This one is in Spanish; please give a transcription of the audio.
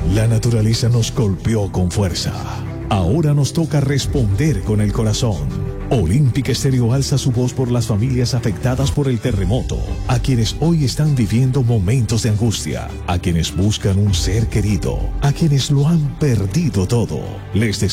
La naturaleza nos golpeó con fuerza. Ahora nos toca responder con el corazón. Olímpica Estéreo alza su voz por las familias afectadas por el terremoto, a quienes hoy están viviendo momentos de angustia, a quienes buscan un ser querido, a quienes lo han perdido todo. Les